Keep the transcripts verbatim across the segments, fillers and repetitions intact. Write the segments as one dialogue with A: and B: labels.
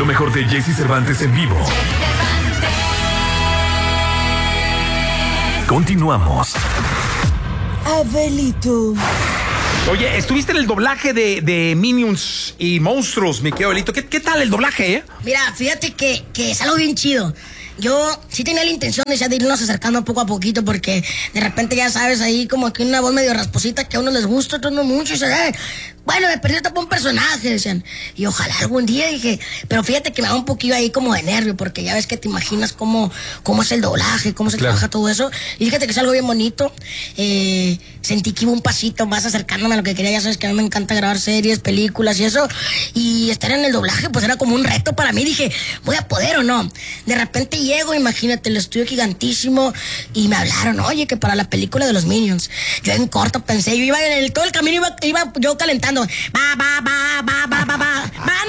A: Lo mejor de Jesse Cervantes en vivo. Continuamos.
B: Abelito.
C: Oye, estuviste en el doblaje de, de Minions y Monstruos, mi querido Abelito. ¿Qué, ¿Qué tal el doblaje, eh?
D: Mira, fíjate que, que es algo bien chido. Yo sí tenía la intención de, de irnos acercando poco a poquito, porque de repente ya sabes, ahí como que una voz medio rasposita que a unos les gusta, a otros no mucho, y se eh, bueno, me perdí para un personaje, decían. Y ojalá algún día, dije, pero fíjate que me da un poquillo ahí como de nervio, porque ya ves que te imaginas cómo, cómo es el doblaje, cómo se
C: claro.
D: trabaja todo eso. Y fíjate que es algo bien bonito. Eh, sentí que iba un pasito más acercándome a lo que quería. Ya sabes que a mí me encanta grabar series, películas y eso. Y estar en el doblaje, pues era como un reto para mí. Dije, ¿voy a poder o no? De repente llego, imagínate, el estudio gigantísimo, y me hablaron, oye, que para la película de los Minions. Yo en corto pensé, yo iba en el, todo el camino, iba, iba yo calentando. Va, va, va, va, va, va, va,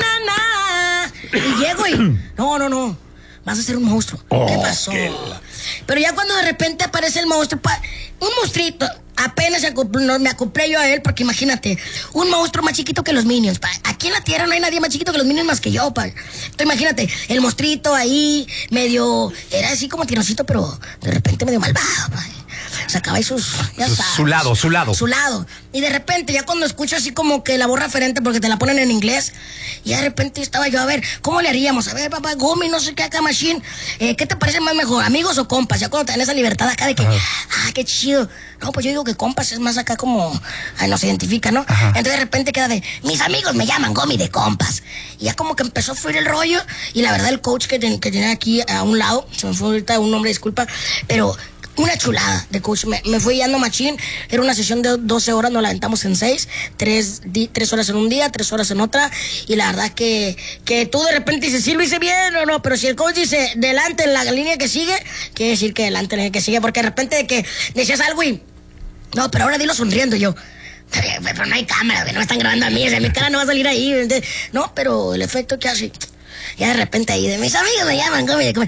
D: banana. Y llego y, no, no, no, vas a ser un monstruo.
C: Oh,
D: ¿Qué pasó?
C: qué...
D: Pero ya cuando de repente aparece el monstruo, pa, un monstruito, apenas se acopló, no, me acoplé yo a él, porque imagínate, un monstruo más chiquito que los Minions, pa. Aquí en la Tierra no hay nadie más chiquito que los Minions más que yo, pa. Entonces imagínate, el monstruito ahí, medio, era así como tirosito, pero de repente medio malvado, pa. Sacaba ahí sus, ya
C: su,
D: sabes,
C: su lado, su lado.
D: Su lado. Y de repente, ya cuando escucho así como que la voz referente, porque te la ponen en inglés, y de repente estaba yo, a ver, ¿cómo le haríamos? A ver, papá, Gomi, no sé qué acá, Machine, eh, ¿qué te parece más mejor, amigos o compas? Ya cuando tenés esa libertad acá de que, ajá, ah, qué chido. No, pues yo digo que compas es más acá como, ay, nos identifica, ¿no? Ajá. Entonces de repente queda de, mis amigos me llaman Gomi de compas. Y ya como que empezó a fluir el rollo, y la verdad el coach que, ten, que tenía aquí a un lado, se me fue ahorita un nombre, disculpa, pero... una chulada de coach, me, me fui guiando machín. Era una sesión de doce horas, nos la aventamos en seis, tres, di, tres horas en un día, tres horas en otra, y la verdad que, que tú de repente dices, sí lo hice bien o no, pero si el coach dice delante en la línea que sigue, quiere decir que delante en la línea que sigue, porque de repente de que decías algo y, no, pero ahora dilo sonriendo, yo, pero no hay cámara, no me están grabando a mí, o sea, mi cara no va a salir ahí, ¿entiendes? No, pero el efecto que hace... Ya de repente ahí de mis amigos me llaman,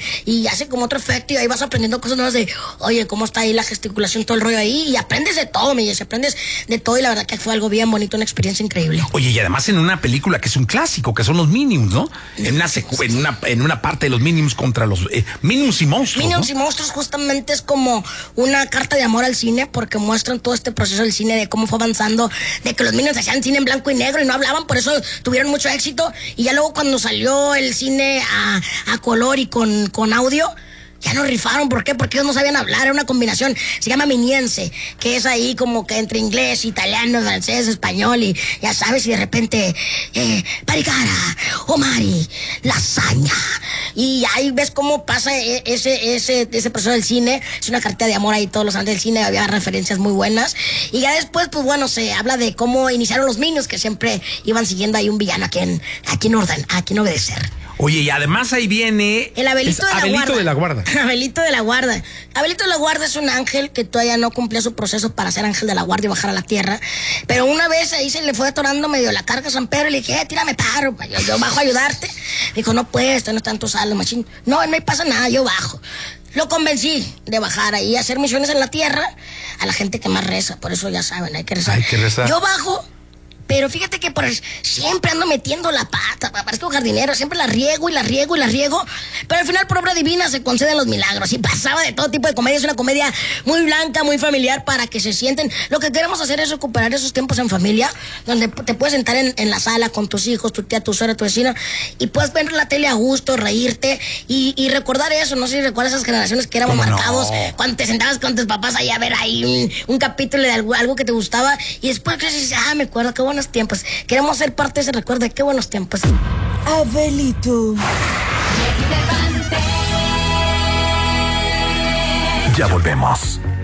D: y hace como otro efecto, y ahí vas aprendiendo cosas nuevas de, oye, cómo está ahí la gesticulación, todo el rollo ahí, y aprendes de todo, me dice, aprendes de todo, y la verdad que fue algo bien bonito, una experiencia increíble.
C: Oye, y además en una película que es un clásico, que son los Minions, ¿no? En una, secu en una, en una parte de los Minions contra los eh, Minions y Monstruos,
D: Minions,
C: ¿no?
D: y Monstruos justamente es como una carta de amor al cine, porque muestran todo este proceso del cine, de cómo fue avanzando, de que los Minions hacían cine en blanco y negro y no hablaban, por eso tuvieron mucho éxito, y ya luego cuando salió el cine a, a color y con, con audio, ya no rifaron. ¿Por qué? Porque ellos no sabían hablar. Era una combinación, se llama miniense, que es ahí como que entre inglés, italiano, francés, español, y ya sabes, y de repente eh, paricara, omari, lasaña, y ahí ves cómo pasa ese, ese, ese proceso del cine. Es una carta de amor ahí, todos los años del cine, había referencias muy buenas, y ya después, pues bueno, se habla de cómo iniciaron los Minions, que siempre iban siguiendo ahí un villano a quien, a quien orden, a quien obedecer.
C: Oye, y además ahí viene...
D: El Abelito, de, la
C: Abelito de la Guarda.
D: Abelito de la Guarda. Abelito de la Guarda es un ángel que todavía no cumplía su proceso para ser ángel de la guarda y bajar a la tierra. Pero una vez ahí se le fue atorando medio la carga a San Pedro, y le dije, eh, tírame paro, yo, yo bajo a ayudarte. Dijo, no puedes, no están tus alas, machín. No, no pasa nada, yo bajo. Lo convencí de bajar ahí a hacer misiones en la tierra a la gente que más reza. Por eso ya saben, hay que rezar.
C: Hay que rezar.
D: Yo bajo... Pero fíjate que por el, siempre ando metiendo la pata, parezco jardinero, siempre la riego y la riego y la riego, pero al final por obra divina se conceden los milagros, y pasaba de todo tipo de comedia. Es una comedia muy blanca, muy familiar, para que se sienten. Lo que queremos hacer es recuperar esos tiempos en familia, donde te puedes sentar en, en la sala con tus hijos, tu tía, tu suegra, tu vecino, y puedes ver la tele a gusto, reírte, y, y recordar eso. No sé si recuerdas esas generaciones que éramos marcados, no? Cuando te sentabas con tus papás ahí a ver ahí un, un capítulo de algo, algo que te gustaba, y después creces y dices, ah, me acuerdo, qué buenos tiempos. Queremos ser parte de ese recuerdo. Qué buenos tiempos.
B: Abelito.
A: Ya volvemos.